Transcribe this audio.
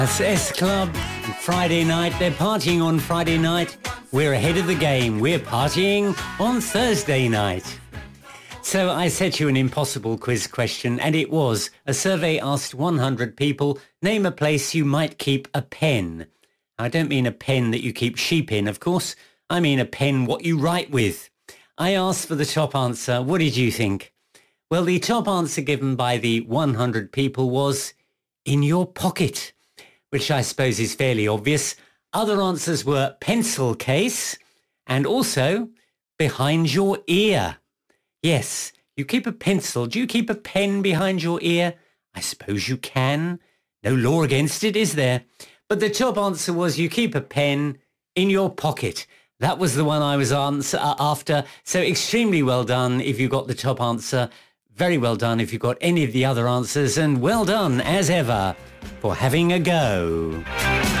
That's S Club. Friday night. They're partying on Friday night. We're ahead of the game. We're partying on Thursday night. So I set you an impossible quiz question, and it was, a survey asked 100 people, name a place you might keep a pen. I don't mean a pen that you keep sheep in, of course. I mean a pen what you write with. I asked for the top answer. What did you think? Well, the top answer given by the 100 people was in your pocket, which I suppose is fairly obvious. Other answers were pencil case and also behind your ear. Yes, you keep a pencil. Do you keep a pen behind your ear? I suppose you can. No law against it, is there? But the top answer was you keep a pen in your pocket. That was the one I was after. So extremely well done if you got the top answer. Very well done if you got any of the other answers. And well done, as ever, for having a go.